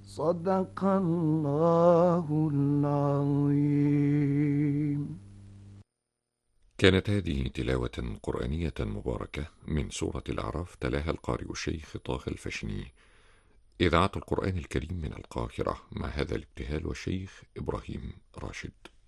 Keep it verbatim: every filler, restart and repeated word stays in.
صدق الله العظيم. كانت هذه تلاوة قرآنية مباركة من سورة الأعراف، تلاها القارئ الشيخ طه الفشني. إذاعة القرآن الكريم من القاهرة، مع هذا الابتهال والشيخ إبراهيم راشد.